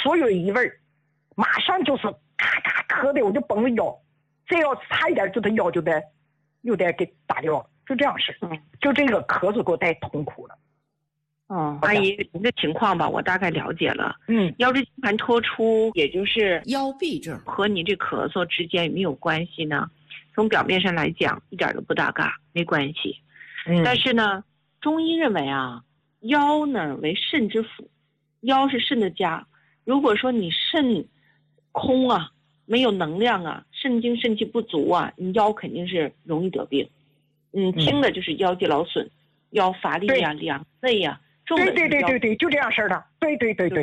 所有异味，马上就是咔咔咳的我就崩了腰，这要差一点就他腰就得又得给打掉了，就这样式。就这个咳嗽给我带痛苦了。 阿姨，您的情况吧，我大概了解了。腰椎间盘突出，也就是腰壁症， 和你这咳嗽之间有没有关系呢？从表面上来讲，一点都不搭嘎，没关系。但是呢，中医认为啊，腰呢为肾之府，腰是肾的家。如果说你肾空啊，没有能量啊，肾精肾气不足啊，你腰肯定是容易得病。轻的就是腰肌劳损，腰乏力呀、两肋呀。 对，就这样式的。对。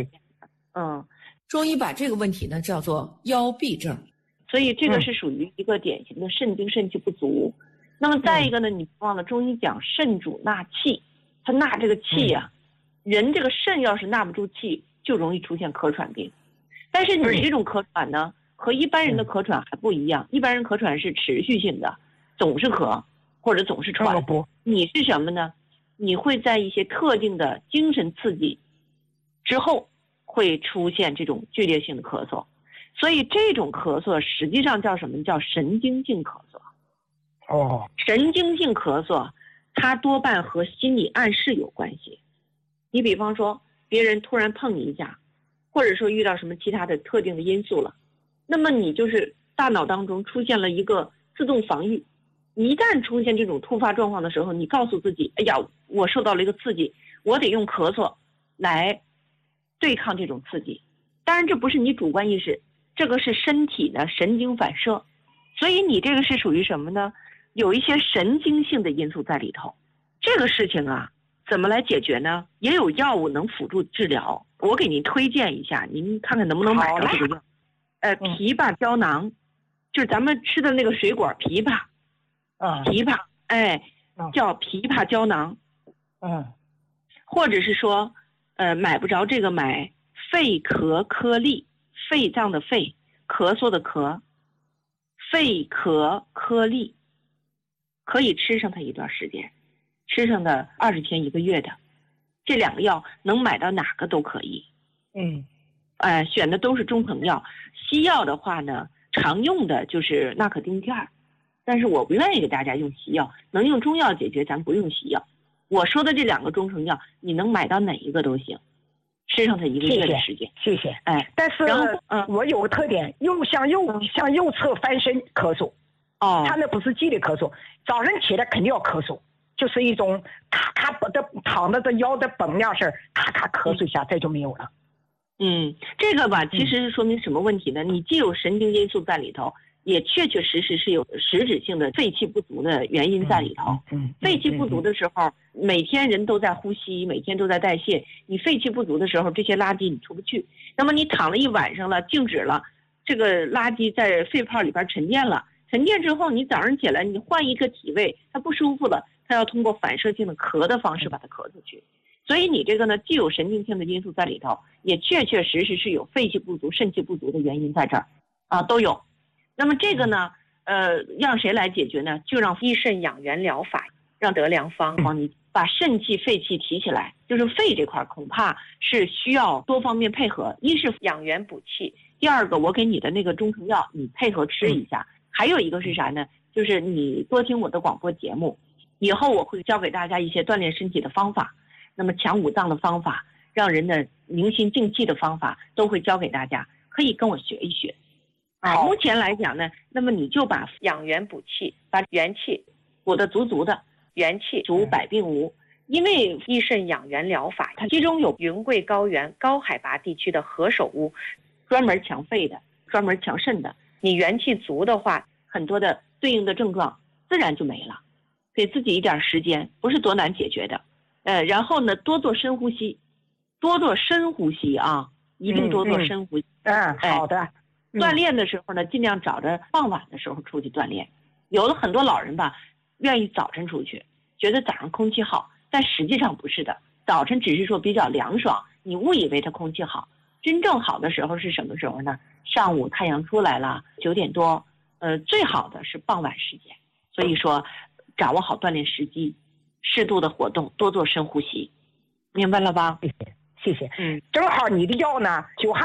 中医把这个问题呢叫做腰壁症， 所以这个是属于一个典型的肾精肾气不足。那么再一个呢，你不忘了中医讲肾主纳气，它纳这个气呀，人这个肾要是纳不住气，就容易出现咳喘病。但是你这种咳喘呢，和一般人的咳喘还不一样，一般人咳喘是持续性的，总是咳或者总是喘。你是什么呢？你会在一些特定的精神刺激之后会出现这种剧烈性的咳嗽，所以这种咳嗽实际上叫什么？叫神经性咳嗽。神经性咳嗽它多半和心理暗示有关系。你比方说别人突然碰你一下，或者说遇到什么其他的特定的因素了，那么你就是大脑当中出现了一个自动防御，一旦出现这种突发状况的时候，你告诉自己，哎呀，我受到了一个刺激，我得用咳嗽来对抗这种刺激。当然这不是你主观意识，这个是身体的神经反射。所以你这个是属于什么呢？有一些神经性的因素在里头。这个事情啊，怎么来解决呢？也有药物能辅助治疗，我给您推荐一下，您看看能不能买到这个药。枇杷胶囊，就是咱们吃的那个水果枇杷。枇杷，叫枇杷胶囊。或者是说买不着这个，买肺咳颗粒，肺脏的肺，咳嗽的咳，肺咳颗粒，可以吃上它一段时间，吃上的20天1个月的。这两个药能买到哪个都可以。选的都是中成药。西药的话呢，常用的就是纳可丁片，但是我不愿意给大家用西药，能用中药解决咱不用西药。我说的这两个中成药你能买到哪一个都行，吃上它1个月的时间。 谢谢。但是我有个特点，向右侧翻身咳嗽。他那不是激烈咳嗽，早上起来肯定要咳嗽，就是一种咔咔躺着的腰的绷两声，咔咔咳嗽一下，这就没有了。 这个吧，其实是说明什么问题呢？你既有神经因素在里头，也确确实实是有实质性的肺气不足的原因在里头。肺气不足的时候，每天人都在呼吸，每天都在代谢，你肺气不足的时候，这些垃圾你出不去，那么你躺了一晚上了，静止了，这个垃圾在肺泡里边沉淀了，沉淀之后你早上起来你换一个体位，它不舒服了，它要通过反射性的咳的方式把它咳出去。所以你这个呢，既有神经性的因素在里头，也确确实实是有肺气不足、肾气不足的原因在这儿都有。那么这个呢，让谁来解决呢？就让益肾养元疗法，让德良方帮你把肾气、肺气提起来。就是肺这块恐怕是需要多方面配合，一是养元补气，第二个我给你的那个中成药你配合吃一下，还有一个是啥呢？就是你多听我的广播节目，以后我会教给大家一些锻炼身体的方法，那么强五脏的方法，让人的宁心静气的方法都会教给大家，可以跟我学一学。目前来讲呢，那么你就把养元补气，把元气补得足足的，元气足百病无。因为益肾养元疗法，它其中有云贵高原高海拔地区的何首乌，专门强肺的，专门强肾的。你元气足的话，很多的对应的症状自然就没了。给自己一点时间，不是多难解决的。然后呢，多做深呼吸，多做深呼吸啊，一定多做深呼吸。 好的。 锻炼的时候呢，尽量找着傍晚的时候出去锻炼。有的很多老人吧，愿意早晨出去，觉得早上空气好，但实际上不是的。早晨只是说比较凉爽，你误以为它空气好。真正好的时候是什么时候呢？上午太阳出来了，9点多，最好的是傍晚时间。所以说，掌握好锻炼时机，适度的活动，多做深呼吸，明白了吧？ 谢谢。正好你的药呢，就